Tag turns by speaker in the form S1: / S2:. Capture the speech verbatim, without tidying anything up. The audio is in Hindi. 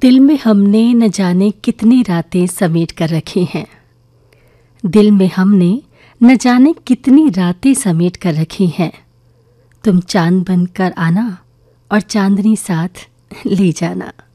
S1: दिल में हमने न जाने कितनी रातें समेट कर रखी हैं। दिल में हमने न जाने कितनी रातें समेट कर रखी हैं। तुम चांद बनकर आना और चांदनी साथ ले जाना।